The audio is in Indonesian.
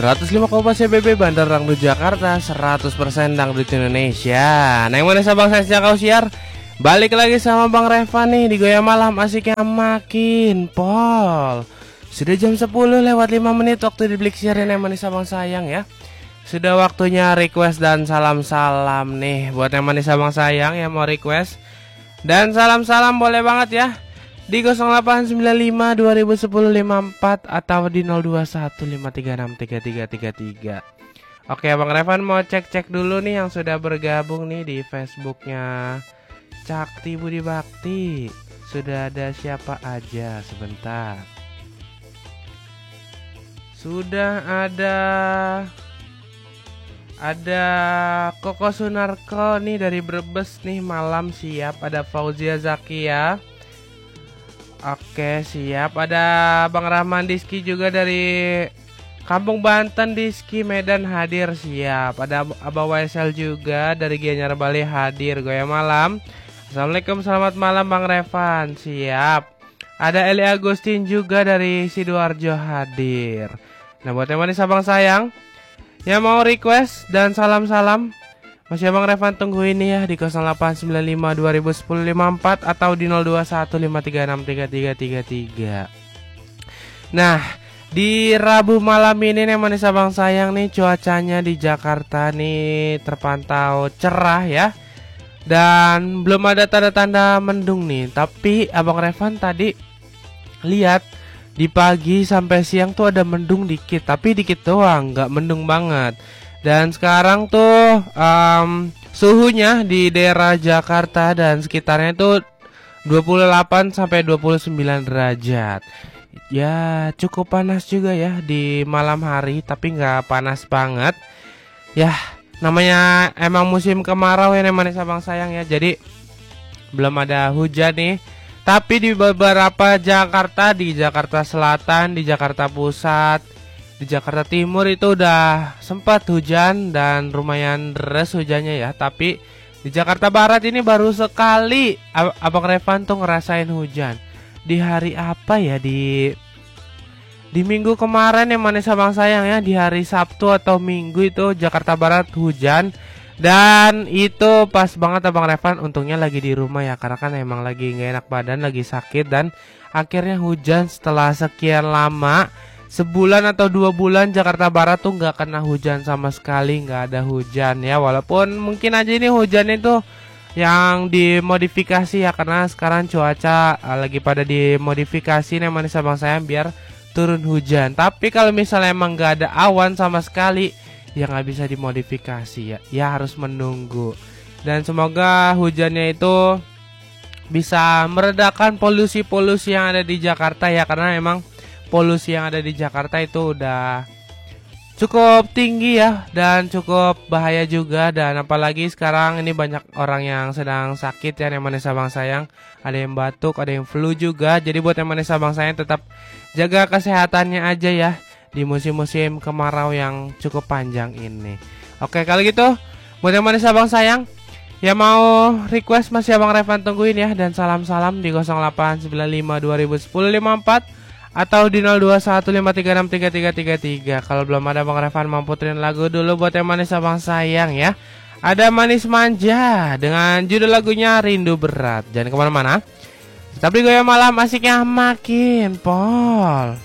105,4 CBB Bandar Dangdut Jakarta, 100% Dangdut Indonesia. Nah, yang mana sabang saya sejak kau siar. Balik lagi sama Bang Revan nih di Goyang Malam, asiknya makin pol. Sudah jam 10 lewat 5 menit waktu di Blik siaran yang manis abang sayang ya. Sudah waktunya request dan salam-salam nih buat yang manis abang sayang yang mau request. Dan salam-salam boleh banget ya di 0895 2010 54 atau di 021 536 3333. Oke, Bang Revan mau cek-cek dulu nih yang sudah bergabung nih di Facebooknya Cakti Budi Bakti. Sudah ada siapa aja? Sebentar. Sudah ada Koko Sunarko nih dari Brebes nih, malam siap. Ada Fauzia Zakia. Oke, siap. Ada Bang Rahman Diski juga dari Kampung Banten, Diski Medan hadir, siap. Ada Abah Waisel juga dari Gianyar Bali hadir. Goyang Malam. Assalamualaikum, selamat malam Bang Revan, siap. Ada Eli Agustin juga dari Sidoarjo hadir. Nah, buat yang manis abang sayang yang mau request dan salam-salam, masih Abang Revan tunggu ini ya di 0895 2010 54 atau di 021 536 3333. Nah, di Rabu malam ini nih manis abang sayang nih, cuacanya di Jakarta nih terpantau cerah ya. Dan belum ada tanda-tanda mendung nih. Tapi Abang Revan tadi lihat di pagi sampai siang tuh ada mendung dikit, tapi dikit doang, nggak mendung banget. Dan sekarang tuh suhunya di daerah Jakarta dan sekitarnya itu 28 sampai 29 derajat. Ya cukup panas juga ya di malam hari, tapi nggak panas banget. Ya namanya emang musim kemarau ya manis abang sayang ya. Jadi belum ada hujan nih. Tapi di beberapa Jakarta, di Jakarta Selatan, di Jakarta Pusat, di Jakarta Timur itu udah sempat hujan dan lumayan deras hujannya ya. Tapi di Jakarta Barat ini baru sekali Abang Revan tuh ngerasain hujan. Di hari apa ya, di minggu kemarin yang manis abang sayang ya, di hari Sabtu atau Minggu itu Jakarta Barat hujan. Dan itu pas banget Abang Revan untungnya lagi di rumah ya, karena kan emang lagi gak enak badan, lagi sakit. Dan akhirnya hujan setelah sekian lama, sebulan atau 2 bulan Jakarta Barat tuh gak kena hujan sama sekali, gak ada hujan ya. Walaupun mungkin aja ini hujan itu yang dimodifikasi ya, karena sekarang cuaca lagi pada dimodifikasi nih manis abang sayang biar turun hujan. Tapi kalau misalnya emang gak ada awan sama sekali, ya nggak bisa dimodifikasi ya harus menunggu. Dan semoga hujannya itu bisa meredakan polusi-polusi yang ada di Jakarta ya, karena emang polusi yang ada di Jakarta itu udah cukup tinggi ya dan cukup bahaya juga. Dan apalagi sekarang ini banyak orang yang sedang sakit ya yang manis abang sayang. Ada yang batuk, ada yang flu juga. Jadi buat yang manis abang sayang tetap jaga kesehatannya aja ya di musim-musim kemarau yang cukup panjang ini. Oke, kalau gitu buat yang manis abang sayang yang mau request masih Abang Revan tungguin ya. Dan salam-salam di 0895 2010 54 atau di 021 536 3333. Kalau belum ada Bang Revan mau puterin lagu dulu buat yang manis abang sayang ya. Ada Manis Manja dengan judul lagunya Rindu Berat. Jangan kemana-mana, tetap di Goyang Malam, asiknya makin pol.